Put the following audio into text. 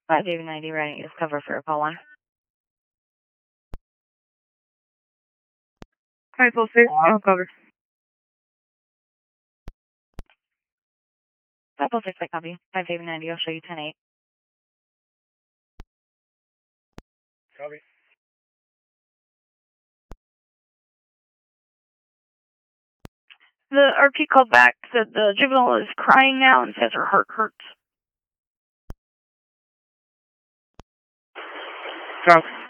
580 right, is cover for call 1. 506, I'll cover. 506, I copy. 580, I'll show you 10-8. Copy. The RP called back, said the juvenile is crying now and says her heart hurts. Copy.